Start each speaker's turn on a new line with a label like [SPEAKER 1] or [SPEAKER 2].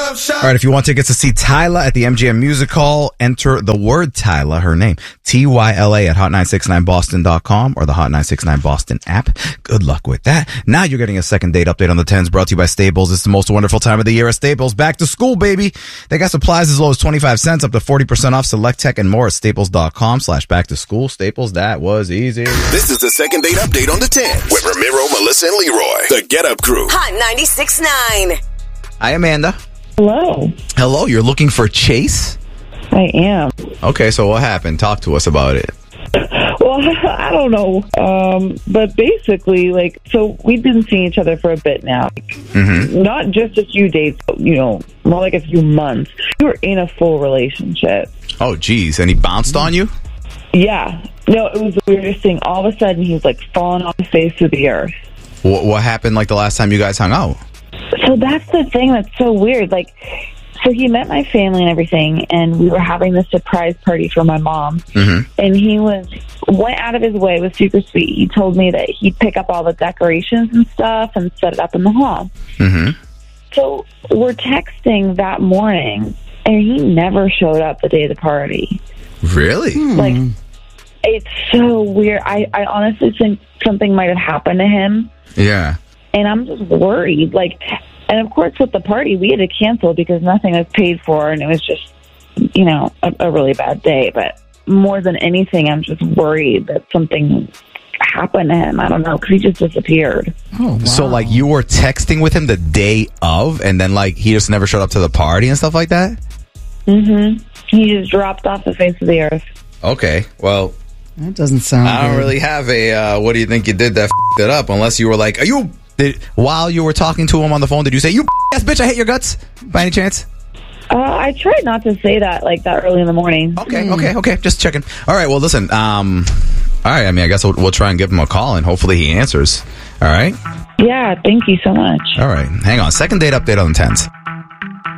[SPEAKER 1] All right, if you want tickets to see Tyla at the MGM Music Hall, enter the word Tyla, her name, Tyla at hot969boston.com or the Hot 969 Boston app. Good luck with that. Now you're getting a second date update on the 10s brought to you by Staples. It's the most wonderful time of the year at Staples. Back to school, baby. They got supplies as low as 25 cents up to 40% off select tech and more at staples.com/back to school. Staples, that was easy.
[SPEAKER 2] This is the second date update on the 10s with Ramiro, Melissa, and Leroy. The Get Up Crew.
[SPEAKER 3] Hot 96.9.
[SPEAKER 1] Hi, Amanda.
[SPEAKER 4] Hello.
[SPEAKER 1] Hello, you're looking for Chase?
[SPEAKER 4] I am.
[SPEAKER 1] Okay, so what happened? Talk to us about it.
[SPEAKER 4] Well, I don't know. But basically, so we've been seeing each other for a bit now.
[SPEAKER 1] Mm-hmm.
[SPEAKER 4] Not just a few days, more like a few months. We were in a full relationship.
[SPEAKER 1] Oh, geez. And he bounced on you?
[SPEAKER 4] Yeah. No, it was the weirdest thing. All of a sudden, he was falling off the face of the earth.
[SPEAKER 1] What happened the last time you guys hung out?
[SPEAKER 4] So that's the thing that's so weird. So he met my family and everything, and we were having this surprise party for my mom.
[SPEAKER 1] Mm-hmm.
[SPEAKER 4] And he went out of his way, was super sweet. He told me that he'd pick up all the decorations and stuff and set it up in the hall.
[SPEAKER 1] Mm-hmm.
[SPEAKER 4] So we're texting that morning, and he never showed up the day of the party.
[SPEAKER 1] Really?
[SPEAKER 4] It's so weird. I honestly think something might have happened to him.
[SPEAKER 1] Yeah.
[SPEAKER 4] And I'm just worried. And of course, with the party, we had to cancel because nothing was paid for, and it was just, a really bad day. But more than anything, I'm just worried that something happened to him. I don't know, because he just disappeared.
[SPEAKER 5] Oh, wow.
[SPEAKER 1] So, you were texting with him the day of, and then, he just never showed up to the party and stuff like that?
[SPEAKER 4] Mm-hmm. He just dropped off the face of the earth.
[SPEAKER 1] Okay, well...
[SPEAKER 5] That doesn't sound
[SPEAKER 1] I don't
[SPEAKER 5] good.
[SPEAKER 1] really have a, what do you think you did that f***ed it up? Unless you were while you were talking to him on the phone, did you say, "You ass bitch, I hate your guts," by any chance?
[SPEAKER 4] I tried not to say that that early in the morning.
[SPEAKER 1] Okay. Just checking. All right, well, listen. All right, I guess we'll try and give him a call, and hopefully he answers. All right?
[SPEAKER 4] Yeah, thank you so much.
[SPEAKER 1] All right, hang on. Second date update on the 10s.